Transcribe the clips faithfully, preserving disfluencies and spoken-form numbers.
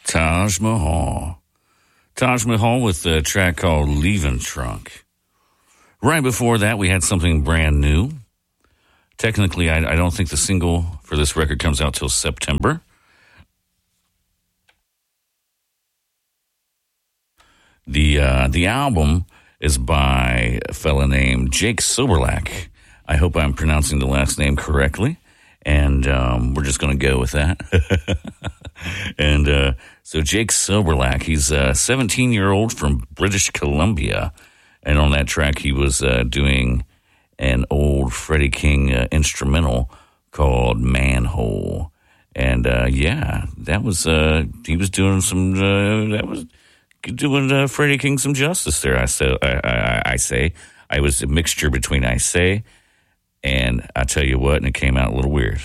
Taj Mahal. Taj Mahal with a track called Leavin' Trunk. Right before that, we had something brand new. Technically, I, I don't think the single for this record comes out till September. The uh, the album is by a fella named Jake Soberlak. I hope I'm pronouncing the last name correctly. And um, we're just going to go with that. and uh, so Jake Soberlak, he's a seventeen-year-old from British Columbia. And on that track, he was uh, doing an old Freddie King uh, instrumental called Manhole. And, uh, yeah, that was, uh, he was doing some, uh, that was doing uh, Freddie King some justice there, I say. I, I, I say. I was a mixture between I say and I tell you what, and it came out a little weird.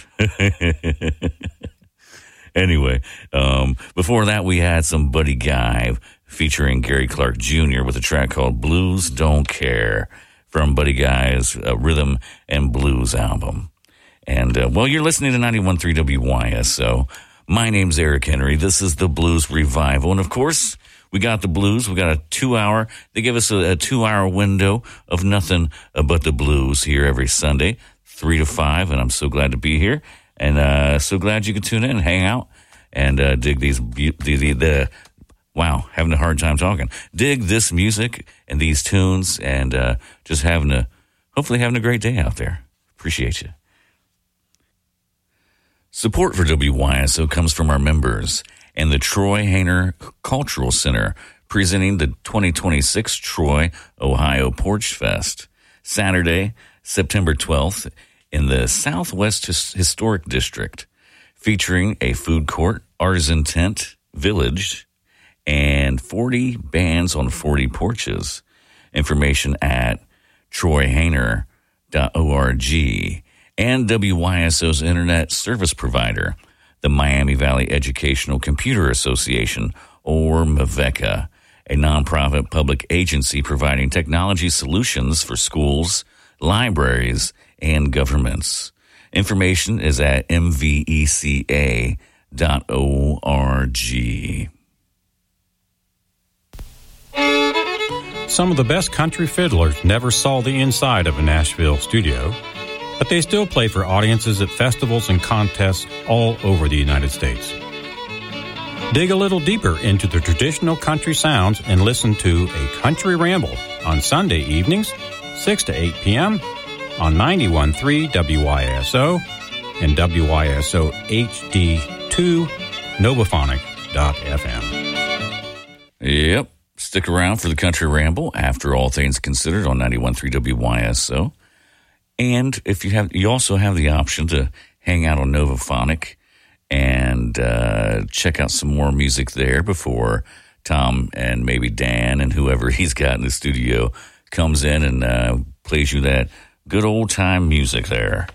Anyway, um, before that, we had some Buddy Guy featuring Gary Clark Junior with a track called Blues Don't Care from Buddy Guy's uh, Rhythm and Blues album. And, uh, well, you're listening to ninety-one point three W Y S O. My name's Eric Henry. This is the Blues Revival. And, of course, we got the blues. We got a two-hour. They give us a, a two-hour window of nothing but the blues here every Sunday, three to five. And I'm so glad to be here. And uh, so glad you could tune in and hang out and uh, dig these, the, the, the, wow, having a hard time talking. Dig this music and these tunes and uh, just having a, hopefully having a great day out there. Appreciate you. Support for W Y S O comes from our members and the Troy Hayner Cultural Center, presenting the twenty twenty-six Troy, Ohio Porch Fest, Saturday, September twelfth, in the Southwest Historic District, featuring a food court, artisan tent, village, and forty bands on forty porches. Information at troy hayner dot org and W Y S O's internet service provider, the Miami Valley Educational Computer Association, or M V E C A, a nonprofit public agency providing technology solutions for schools, libraries, and governments. Information is at m v e c a dot org. Some of the best country fiddlers never saw the inside of a Nashville studio, but they still play for audiences at festivals and contests all over the United States. Dig a little deeper into the traditional country sounds and listen to A Country Ramble on Sunday evenings, six to eight p.m., on ninety-one point three W Y S O and W Y S O H D two, novophonic dot f m. Yep. Stick around for the Country Ramble, after all things considered, on ninety-one point three W Y S O. And if you have, you also have the option to hang out on Novophonic and uh, check out some more music there before Tom and maybe Dan and whoever he's got in the studio comes in and uh, plays you that good old time music there.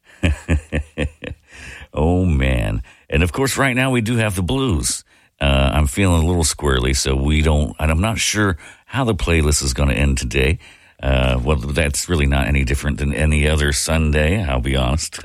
Oh, man. And, of course, right now we do have the blues. Uh, I'm feeling a little squirrely, so we don't, and I'm not sure how the playlist is going to end today. Uh, well, that's really not any different than any other Sunday, I'll be honest.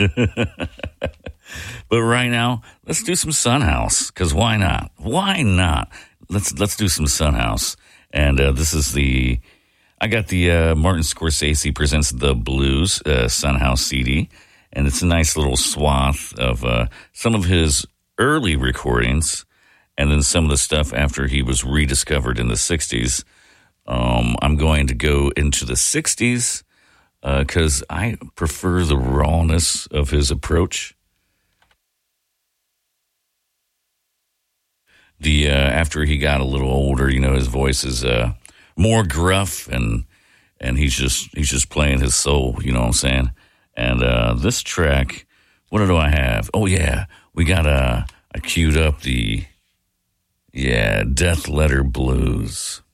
But right now, let's do some Sunhouse, because why not? Why not? Let's let's do some Sunhouse. And uh, this is the, I got the uh, Martin Scorsese Presents the Blues uh, Sunhouse C D, and it's a nice little swath of uh, some of his early recordings, and then some of the stuff after he was rediscovered in the sixties. Um, I'm going to go into the sixties because uh, I prefer the rawness of his approach. The uh, after he got a little older, you know, his voice is uh, more gruff, and and he's just he's just playing his soul. You know what I'm saying? And uh, this track, what do I have? Oh yeah, we got a uh, I queued up the yeah Death Letter Blues.